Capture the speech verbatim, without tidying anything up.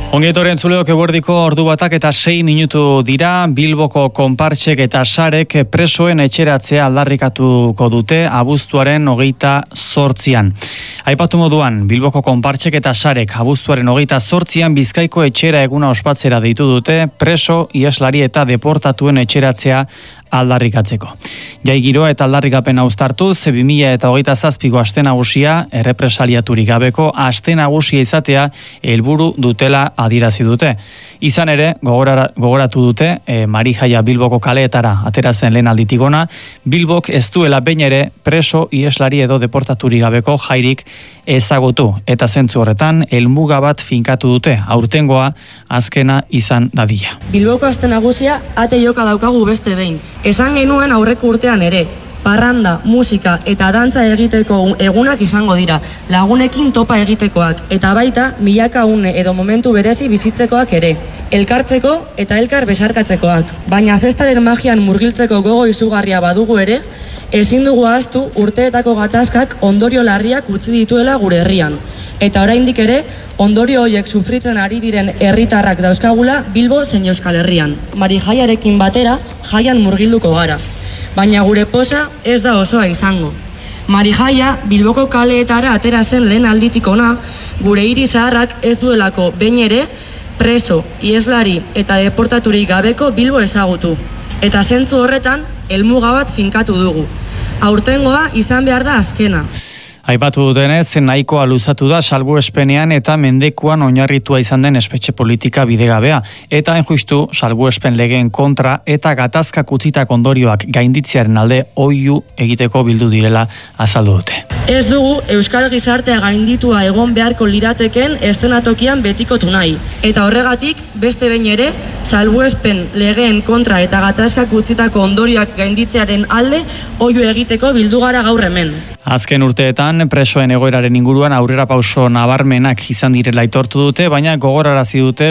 Ongietorren zuleok eguerdiko ordu batak eta sei minutu dira. Bilboko konpartsek eta sarek presoen etxeratzea aldarrikatuko dute abuztuaren hogeita zortzian. Aipatu moduan, Bilboko konpartsek eta sarek abuztuaren hogeita zortzian Bizkaiko etxera eguna ospatzera deitu dute preso, ieslari eta deportatuen etxeratzea aldarrikatzeko. Jai giroa eta aldarrikapena uztartuz, bi mila eta hogeita zazpiko aste nagusia errepresaliaturik gabeko aste nagusia izatea helburu dutela adierazi dute. Izan ere, gogorara, gogoratu dute, e, Marijaia Bilboko kaleetara atera zen lehen alditik ona, Bilbok ez duela behin ere preso, ieslari edo deportaturik gabeko jairik ezagutu. Eta zentzu horretan, helmuga bat finkatu dute, aurtengoa azkena izan dadila. Bilboko aste nagusia ate joka daukagu beste behin. Esan genuen aurreko urtean ere, parranda, musika eta dantza egiteko egunak izango dira, lagunekin topa egitekoak, eta baita milaka une edo momentu berezi bizitzekoak ere, elkartzeko eta elkar besarkatzekoak. Baina festaren magian murgiltzeko gogo izugarria badugu ere, ezin dugu ahaztu urteetako gatazkak ondorio larriak utzi dituela gure herrian. Eta oraindik ere, ondorio horiek sufritzen ari diren herritarrak dauzkagula Bilbo zein Euskal Herrian. Marijaiarekin batera, jaian murgilduko gara. Baina gure poza ez da osoa izango. Marijaia Bilboko kaleetara atera zen lehen alditik ona, gure hiri zaharrak ez duelako behin ere preso, ieslari eta deportaturik gabeko Bilbo ezagutu. Eta zentzu horretan, helmuga bat finkatu dugu. Aurtengoa izan behar da azkena. Aipatu dutenez, nahikoa luzatu da salbuespenean eta mendekuan oinarritua izan den espetxe politika bidegabea. Eta enjustu salbuespen legeen kontra eta gatazkak utzitako ondorioak gainditzearen alde oihu egiteko bildu direla azaldu dute. Ez dugu Euskal Gizartea gainditua egon beharko lirateken estenatokian betikotu nahi. Eta horregatik, beste behin ere, salbuespen legeen kontra eta gatazkak utzitako ondorioak gainditzearen alde oihu egiteko bildu gara gaur hemen. Azken urteetan presoen egoeraren inguruan aurrera pauso nabarmenak izan direla aitortu dute, baina gogorarazi dute